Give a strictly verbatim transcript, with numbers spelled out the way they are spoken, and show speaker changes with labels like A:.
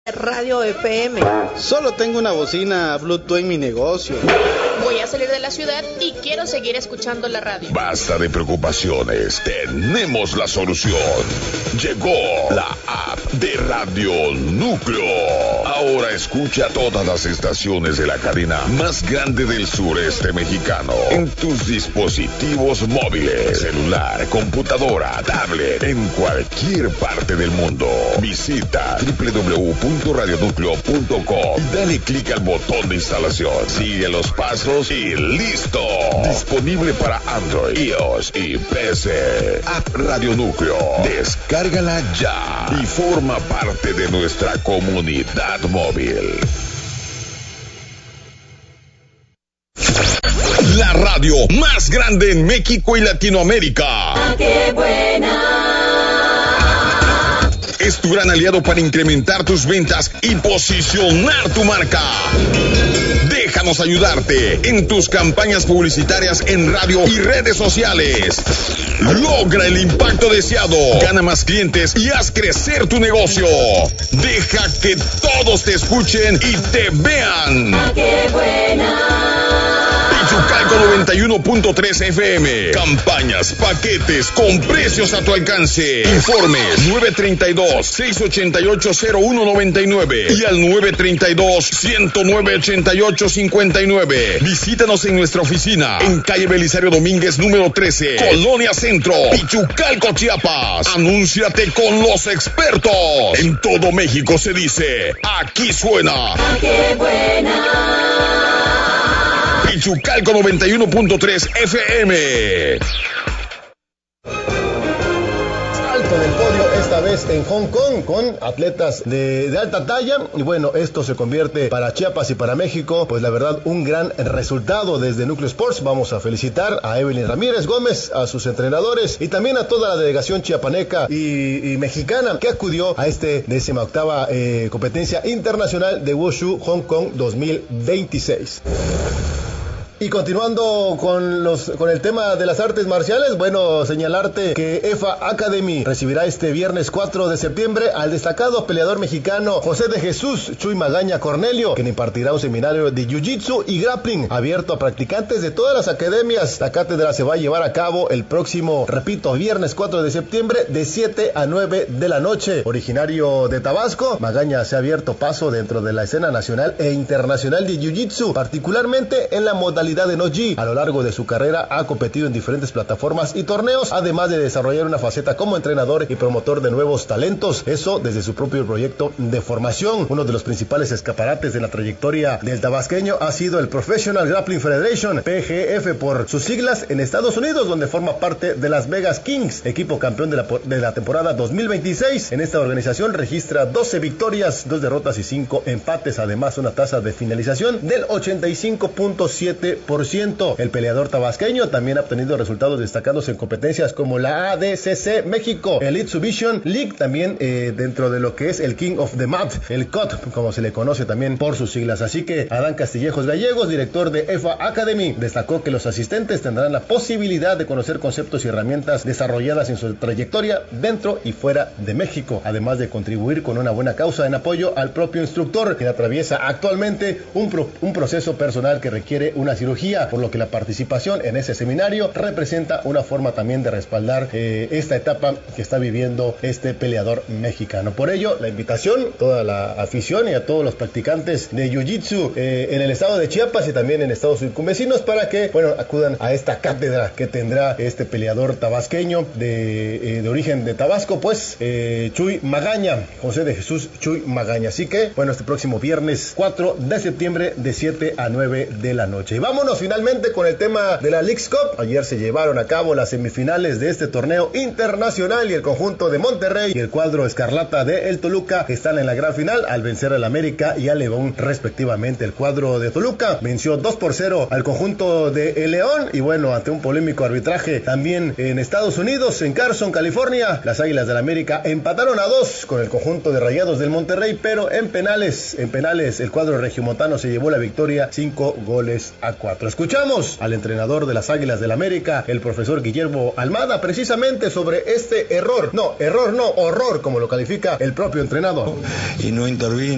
A: Radio F M.
B: Solo tengo una bocina Bluetooth en mi negocio.
A: Voy a salir de la ciudad y quiero seguir escuchando la radio.
C: Basta de preocupaciones, tenemos la solución. Llegó la app de Radio Núcleo. Ahora escucha todas las estaciones de la cadena más grande del sureste mexicano en tus dispositivos móviles, celular, computadora, tablet, en cualquier parte del mundo. Visita doble u doble u doble u punto radio núcleo punto com y dale clic al botón de instalación. Sigue los pasos y listo. Disponible para Android, iOS y P C. App Radio Núcleo. Descárgala ya y forma parte de nuestra comunidad móvil. La radio más grande en México y Latinoamérica.
D: ¡Ah, qué buena!
C: Es tu gran aliado para incrementar tus ventas y posicionar tu marca. Déjanos ayudarte en tus campañas publicitarias en radio y redes sociales. Logra el impacto deseado, gana más clientes y haz crecer tu negocio. Deja que todos te escuchen y te vean.
D: ¡Ah, qué buena!
C: Pichucalco noventa y uno punto tres F M. Campañas, paquetes con precios a tu alcance. Informes nueve tres dos, seis ocho ocho, cero uno nueve nueve y al nueve tres dos, uno cero nueve, ocho ocho cinco nueve. Visítanos en nuestra oficina en calle Belisario Domínguez número trece, Colonia Centro, Pichucalco, Chiapas. Anúnciate con los expertos. En todo México se dice, aquí suena.
D: ¡Ah, qué buena!
C: Pichucalco noventa y uno punto tres F M.
E: Salto del podio, esta vez en Hong Kong, con atletas de, de alta talla. Y bueno, esto se convierte para Chiapas y para México, pues la verdad, un gran resultado desde Núcleo Sports. Vamos a felicitar a Evelyn Ramírez Gómez, a sus entrenadores y también a toda la delegación chiapaneca y, y mexicana que acudió a este décima octava eh, competencia internacional de Wushu Hong Kong dos mil veintiséis. Y continuando con los con el tema de las artes marciales, bueno, señalarte que E F A Academy recibirá este viernes cuatro de septiembre al destacado peleador mexicano José de Jesús Chuy Magaña Cornelio, quien impartirá un seminario de Jiu-Jitsu y Grappling abierto a practicantes de todas las academias. La cátedra se va a llevar a cabo el próximo, repito, viernes cuatro de septiembre de siete a nueve de la noche. Originario de Tabasco, Magaña se ha abierto paso dentro de la escena nacional e internacional de Jiu-Jitsu, particularmente en la modalidad de no-gi. A lo largo de su carrera ha competido en diferentes plataformas y torneos, además de desarrollar una faceta como entrenador y promotor de nuevos talentos, eso desde su propio proyecto de formación. Uno de los principales escaparates de la trayectoria del tabasqueño ha sido el Professional Grappling Federation, P G F por sus siglas, en Estados Unidos, donde forma parte de Las Vegas Kings, equipo campeón de la, de la temporada dos mil veintiséis. En esta organización registra doce victorias, dos derrotas y cinco empates, además una tasa de finalización del ochenta y cinco punto siete por ciento. El peleador tabasqueño también ha obtenido resultados destacándose en competencias como la A D C C México, Elite Submission League, también eh, dentro de lo que es el King of the Mat, el C O T, como se le conoce también por sus siglas. Así que Adán Castillejos Gallegos, director de E F A Academy, destacó que los asistentes tendrán la posibilidad de conocer conceptos y herramientas desarrolladas en su trayectoria dentro y fuera de México, además de contribuir con una buena causa en apoyo al propio instructor, quien atraviesa actualmente un, pro, un proceso personal que requiere una cirugía, por lo que la participación en ese seminario representa una forma también de respaldar eh, esta etapa que está viviendo este peleador mexicano. Por ello, la invitación a toda la afición y a todos los practicantes de Jiu-Jitsu eh, en el estado de Chiapas y también en estados circunvecinos para que, bueno, acudan a esta cátedra que tendrá este peleador tabasqueño de, eh, de origen de Tabasco, pues eh, Chuy Magaña, José de Jesús Chuy Magaña. Así que, bueno, este próximo viernes cuatro de septiembre de siete a nueve de la noche. Y vámonos finalmente con el tema de la Leagues Cup. Ayer se llevaron a cabo las semifinales de este torneo internacional y el conjunto de Monterrey y el cuadro escarlata de el Toluca están en la gran final al vencer al América y al León respectivamente. El cuadro de Toluca venció dos por cero al conjunto de el León y bueno, ante un polémico arbitraje también en Estados Unidos, en Carson, California, las Águilas del América empataron a dos con el conjunto de Rayados del Monterrey, pero en penales, en penales el cuadro regiomontano se llevó la victoria cinco goles a cuatro. Escuchamos al entrenador de las Águilas del América, el profesor Guillermo Almada, precisamente sobre este error. No, error no, horror, como lo califica el propio entrenador.
F: Y no intervino.